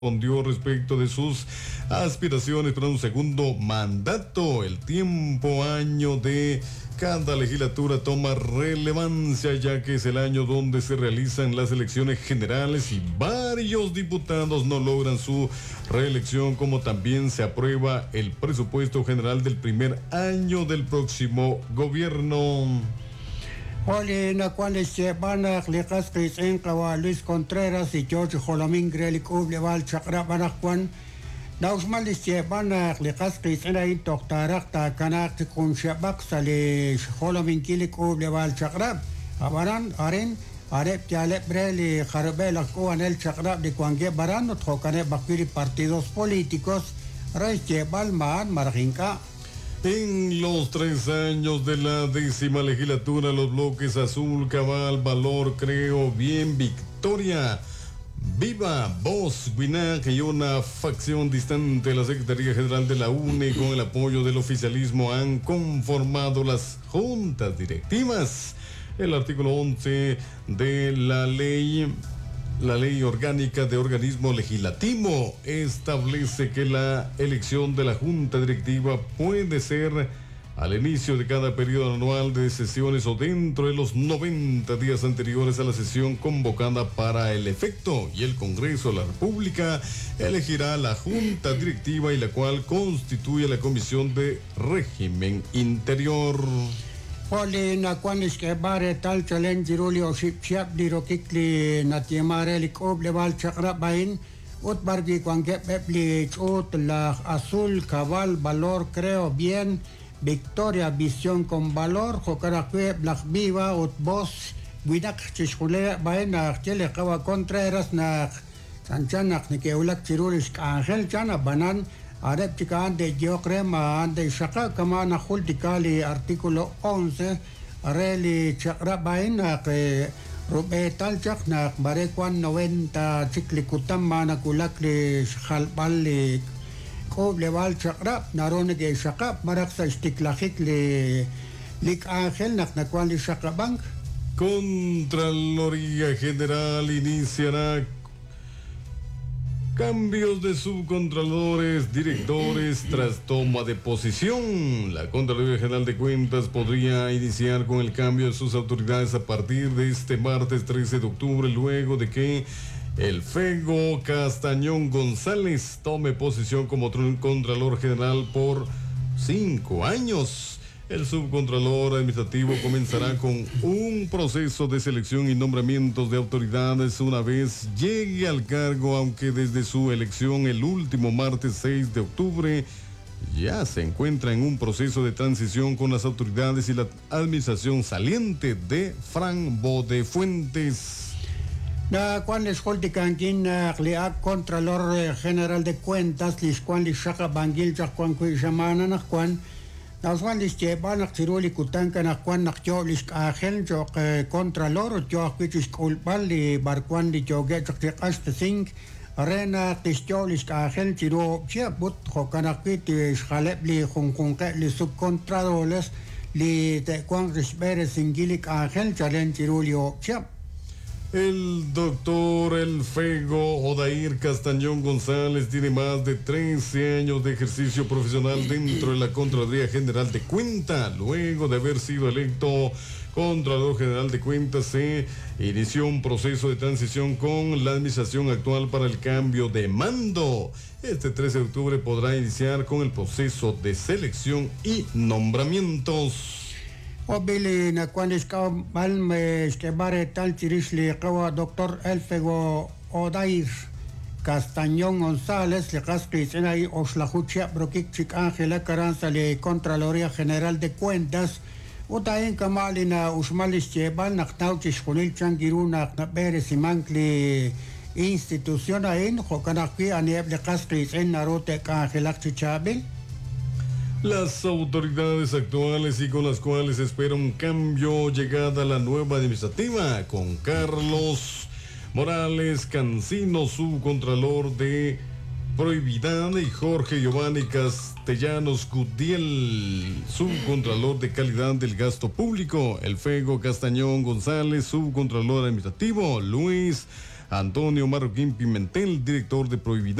respondió respecto de sus aspiraciones para un segundo mandato. El tiempo año de cada legislatura toma relevancia, ya que es el año donde se realizan las elecciones generales y varios diputados no logran su reelección, como también se aprueba el presupuesto general del primer año del próximo gobierno. Oli na cuales banak likas Chris Encawa, Luis Contreras y George Jolomín Grelik Ubleval Chakra Banakwan. Nausmalis banak likas Chris Enain Toktarak ta Kanak Tikun Shabak Sali Jolomín Kilik Ubleval Chakra. Abaran Aren Arep Tialep Breli Jarbela Kuan Chakra de Kwange Baran, Tokane Bakiri partidos políticos, Reis Balman Marginka. En los 3 años de la 10ª legislatura, los bloques Azul, Cabal, Valor, Creo, Bien, Victoria, Viva, Voz, Guinac y una facción distante de la Secretaría General de la UNE, con el apoyo del oficialismo, han conformado las juntas directivas. El artículo 11 de la ley orgánica de organismo legislativo establece que la elección de la junta directiva puede ser al inicio de cada periodo anual de sesiones o dentro de los 90 días anteriores a la sesión convocada para el efecto, y el Congreso de la República elegirá la junta directiva, y la cual constituye la Comisión de Régimen Interior. Oli na kwanis ke bare tal challenge rulio ship diro kikli na tiamare lik obleval chakra bain ut bargi kwange pepli ut la Azul, Cabal, Valor, Creo, Bien, Victoria, Visión con Valor, Jocarakwe, Black Viva, ut Voz, Guidak Chishule bain na chele kawa Contreras na sanchanak ni ke ulak chirulis Ángel chana banan Arep chica de Geocrema de Shaka Kamana Hulticali artículo 11 Areli Chakrabaina que Rube Talchak na Barekwan 90 Chiclicutam na Kulakli Halbali Kobleval Chakra Narone de Shaka Baraksa Stiklahikli Lik Ángel Naknakwali Shaka Bank. Contraloría General iniciará cambios de subcontralores, directores tras toma de posición. La Contraloría General de Cuentas podría iniciar con el cambio de sus autoridades a partir de este martes 13 de octubre, luego de que el Fego Castañón González tome posición como Contralor General por 5 años. El subcontralor administrativo comenzará con un proceso de selección y nombramientos de autoridades una vez llegue al cargo, aunque desde su elección el último martes 6 de octubre ya se encuentra en un proceso de transición con las autoridades y la administración saliente de Fran Bodefuentes. Cuando es Holticanquín, Contralor General de Cuentas, Liscuan Lishaka Bangil, Jacuan Cuijamana, Nacuan. Naswan liste banak tiroli kutanka na kwan nak jo lisk ahel jo Contralor jo kwitis kulpal li barkwan li jo ge jo kasta sing arena tisto lisk ahel tiro chia but khokana kwiti shalep li khongkongke li subcontraloles li te kwan risbere singilik ahel chalen tiroli chia. El doctor El Fego Odair Castañón González tiene más de 13 años de ejercicio profesional dentro de la Contraloría General de Cuentas. Luego de haber sido electo Contralor General de Cuentas, se inició un proceso de transición con la administración actual para el cambio de mando. Este 13 de octubre podrá iniciar con el proceso de selección y nombramientos. Obili na cuando balme bare tal tirisli kawa doctor El Fego Odair Castañón González le cascris en ahí oslajucha brokik chik Ángela Caranza le Contraloría General de Cuentas utaen kamalina usmalis chebal naktauchis kunil changiruna nakbere simankli institución ain jokanaki anieb le cascris en narote Ángela chichabil. Las autoridades actuales y con las cuales se espera un cambio llegada a la nueva administrativa, con Carlos Morales Cancino, subcontralor de Prohibidad, y Jorge Giovanni Castellanos Gudiel, subcontralor de Calidad del Gasto Público. El Fego Castañón González, subcontralor administrativo. Luis Antonio Marroquín Pimentel, director de Prohibidad.